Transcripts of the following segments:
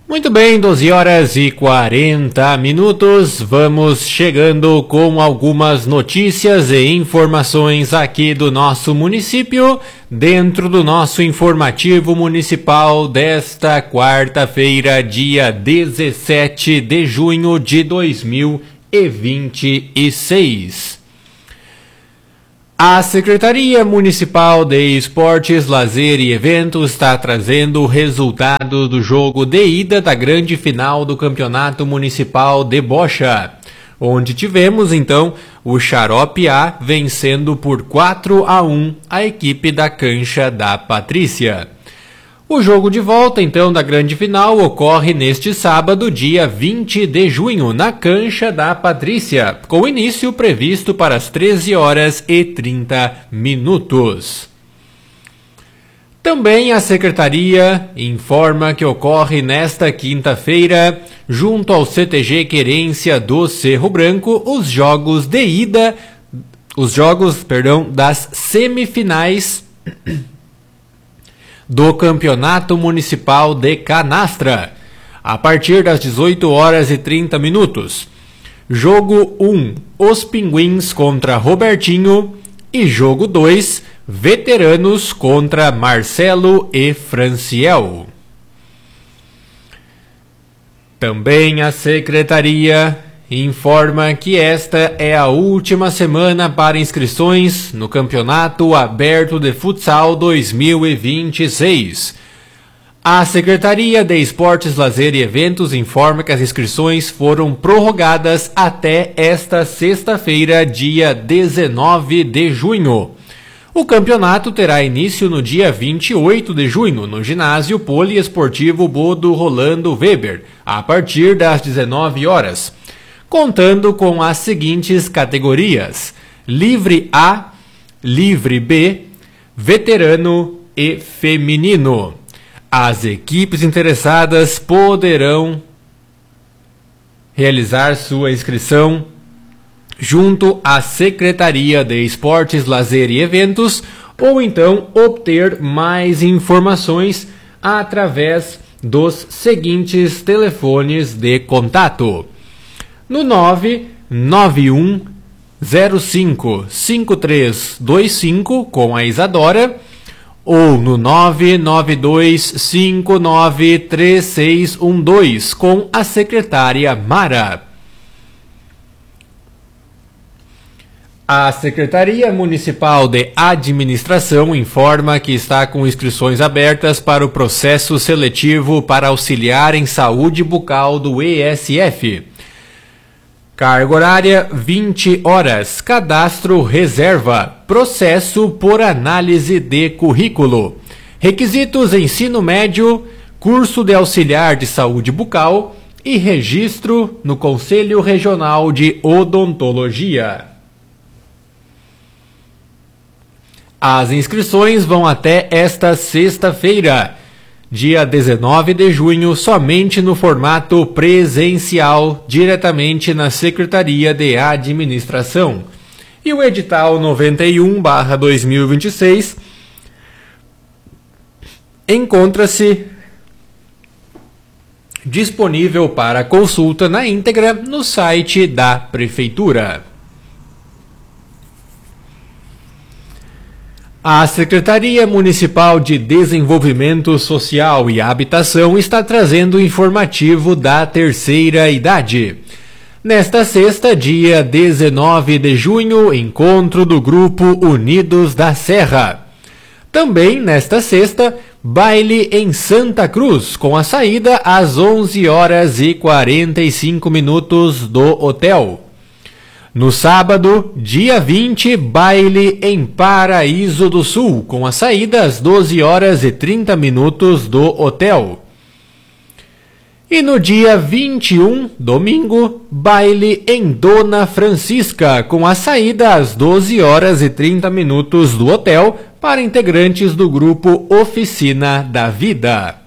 Muito bem, 12 horas e 40 minutos, vamos chegando com algumas notícias e informações aqui do nosso município, dentro do nosso informativo municipal desta quarta-feira, dia 17 de junho de 2026. A Secretaria Municipal de Esportes, Lazer e Eventos está trazendo o resultado do jogo de ida da grande final do Campeonato Municipal de Bocha, onde tivemos então o Xarope A vencendo por 4-1 a equipe da Cancha da Patrícia. O jogo de volta, então, da grande final ocorre neste sábado, dia 20 de junho, na Cancha da Patrícia, com início previsto para as 13 horas e 30 minutos. Também a Secretaria informa que ocorre nesta quinta-feira, junto ao CTG Querência do Cerro Branco, os jogos de ida, das semifinais do Campeonato Municipal de Canastra, a partir das 18 horas e 30 minutos. Jogo 1, Os Pinguins contra Robertinho, e jogo 2, Veteranos contra Marcelo e Franciel. Também a Secretaria informa que esta é a última semana para inscrições no Campeonato Aberto de Futsal 2026. A Secretaria de Esportes, Lazer e Eventos informa que as inscrições foram prorrogadas até esta sexta-feira, dia 19 de junho. O campeonato terá início no dia 28 de junho, no ginásio poliesportivo Bodo Rolando Weber, a partir das 19 horas. Contando com as seguintes categorias: Livre A, Livre B, Veterano e Feminino. As equipes interessadas poderão realizar sua inscrição junto à Secretaria de Esportes, Lazer e Eventos, ou então obter mais informações através dos seguintes telefones de contato: no 991055325 com a Isadora, ou no 992593612 com a secretária Mara. A Secretaria Municipal de Administração informa que está com inscrições abertas para o processo seletivo para auxiliar em saúde bucal do ESF. Carga horária 20 horas, cadastro reserva, processo por análise de currículo. Requisitos: ensino médio, curso de auxiliar de saúde bucal e registro no Conselho Regional de Odontologia. As inscrições vão até esta sexta-feira, dia 19 de junho, somente no formato presencial, diretamente na Secretaria de Administração. E o edital 91/2026 encontra-se disponível para consulta na íntegra no site da Prefeitura. A Secretaria Municipal de Desenvolvimento Social e Habitação está trazendo o informativo da terceira idade. Nesta sexta, dia 19 de junho, encontro do Grupo Unidos da Serra. Também nesta sexta, baile em Santa Cruz, com a saída às 11 horas e 45 minutos do hotel. No sábado, dia 20, baile em Paraíso do Sul, com a saída às 12 horas e 30 minutos do hotel. E no dia 21, domingo, baile em Dona Francisca, com a saída às 12 horas e 30 minutos do hotel para integrantes do grupo Oficina da Vida.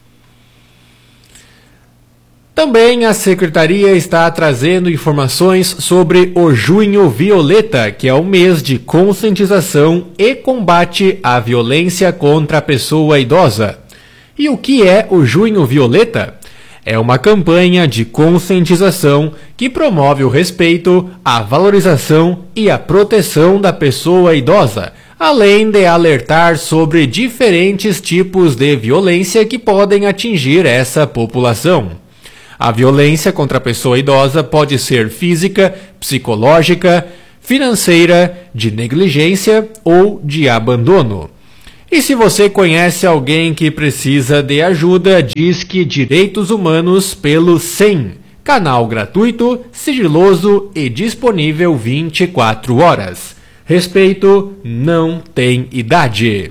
Também a Secretaria está trazendo informações sobre o Junho Violeta, que é o mês de conscientização e combate à violência contra a pessoa idosa. E o que é o Junho Violeta? É uma campanha de conscientização que promove o respeito, a valorização e a proteção da pessoa idosa, além de alertar sobre diferentes tipos de violência que podem atingir essa população. A violência contra a pessoa idosa pode ser física, psicológica, financeira, de negligência ou de abandono. E se você conhece alguém que precisa de ajuda, Disque Direitos Humanos pelo 100, canal gratuito, sigiloso e disponível 24 horas. Respeito não tem idade.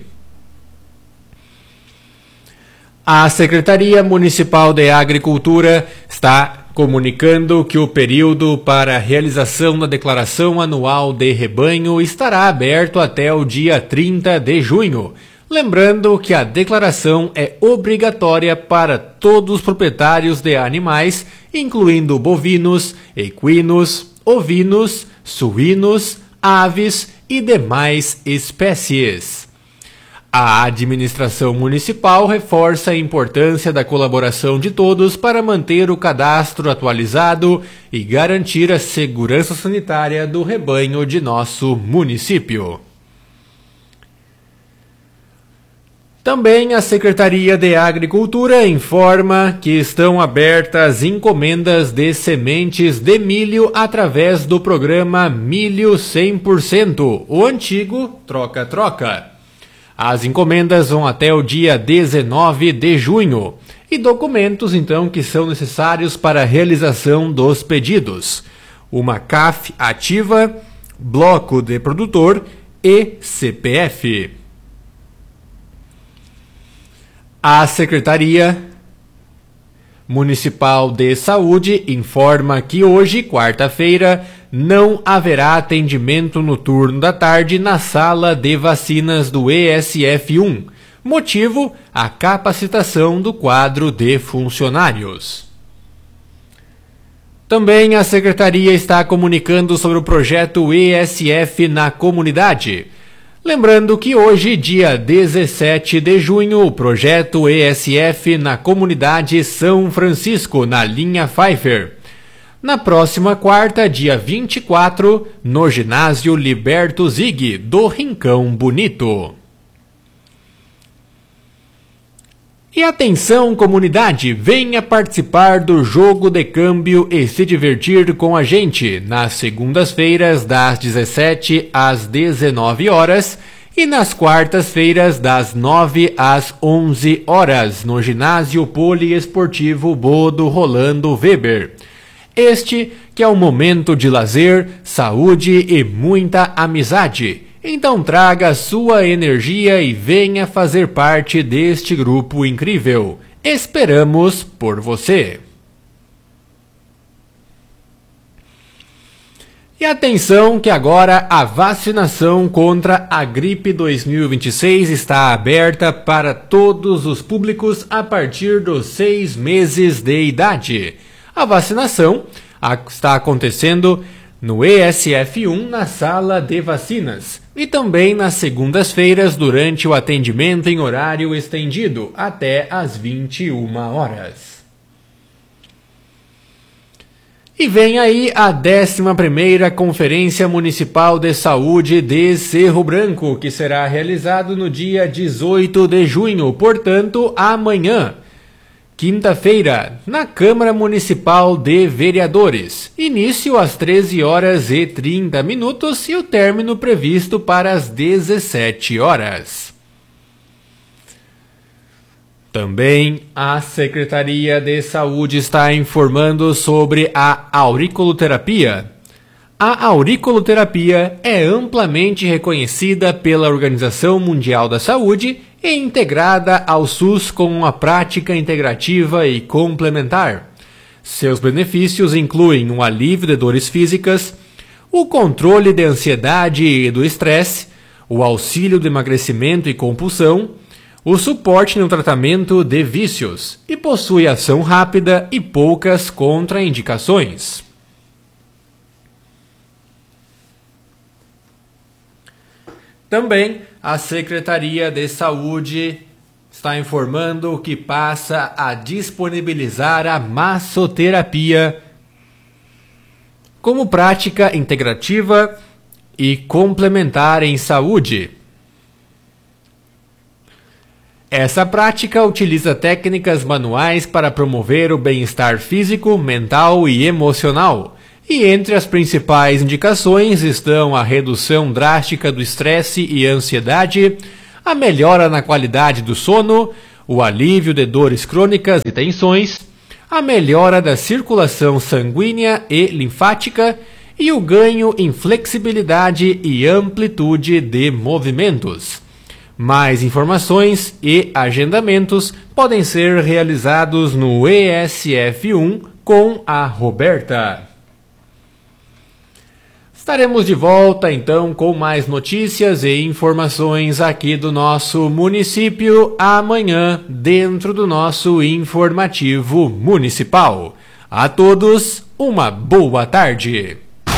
A Secretaria Municipal de Agricultura está comunicando que o período para a realização da declaração anual de rebanho estará aberto até o dia 30 de junho. Lembrando que a declaração é obrigatória para todos os proprietários de animais, incluindo bovinos, equinos, ovinos, suínos, aves e demais espécies. A administração municipal reforça a importância da colaboração de todos para manter o cadastro atualizado e garantir a segurança sanitária do rebanho de nosso município. Também a Secretaria de Agricultura informa que estão abertas encomendas de sementes de milho através do programa Milho 100%, o antigo Troca-Troca. As encomendas vão até o dia 19 de junho e documentos então que são necessários para a realização dos pedidos: uma CAF ativa, bloco de produtor e CPF. A Secretaria Municipal de Saúde informa que hoje, quarta-feira, não haverá atendimento no turno da tarde na sala de vacinas do ESF1. Motivo: a capacitação do quadro de funcionários. Também a Secretaria está comunicando sobre o projeto ESF na comunidade. Lembrando que hoje, dia 17 de junho, o projeto ESF na comunidade São Francisco, na linha Pfeiffer. Na próxima quarta, dia 24, no ginásio Liberto Zig, do Rincão Bonito. E atenção, comunidade, venha participar do jogo de câmbio e se divertir com a gente nas segundas-feiras das 17 às 19 horas e nas quartas-feiras das 9 às 11 horas no ginásio poliesportivo Bodo Rolando Weber. Este que é um momento de lazer, saúde e muita amizade. Então traga sua energia e venha fazer parte deste grupo incrível. Esperamos por você! E atenção que agora a vacinação contra a gripe 2026 está aberta para todos os públicos a partir dos 6 meses de idade. A vacinação está acontecendo no ESF1 na sala de vacinas e também nas segundas-feiras durante o atendimento em horário estendido até às 21 horas. E vem aí a 11ª Conferência Municipal de Saúde de Cerro Branco, que será realizado no dia 18 de junho, portanto, amanhã. Quinta-feira, na Câmara Municipal de Vereadores. Início às 13 horas e 30 minutos e o término previsto para as 17 horas. Também a Secretaria de Saúde está informando sobre a auriculoterapia. A auriculoterapia é amplamente reconhecida pela Organização Mundial da Saúde e integrada ao SUS como uma prática integrativa e complementar. Seus benefícios incluem um alívio de dores físicas, o controle de ansiedade e do estresse, o auxílio de emagrecimento e compulsão, o suporte no tratamento de vícios e possui ação rápida e poucas contraindicações. Também a Secretaria de Saúde está informando que passa a disponibilizar a massoterapia como prática integrativa e complementar em saúde. Essa prática utiliza técnicas manuais para promover o bem-estar físico, mental e emocional. E entre as principais indicações estão a redução drástica do estresse e ansiedade, a melhora na qualidade do sono, o alívio de dores crônicas e tensões, a melhora da circulação sanguínea e linfática e o ganho em flexibilidade e amplitude de movimentos. Mais informações e agendamentos podem ser realizados no ESF1 com a Roberta. Estaremos de volta então com mais notícias e informações aqui do nosso município amanhã dentro do nosso informativo municipal. A todos, uma boa tarde.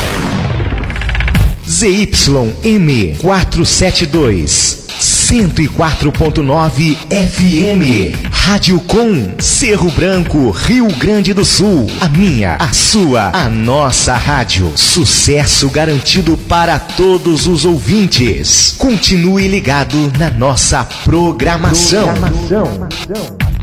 ZYM 472 104.9 FM Rádio Com Cerro Branco, Rio Grande do Sul. A minha, a sua, a nossa rádio. Sucesso garantido para todos os ouvintes. Continue ligado na nossa programação.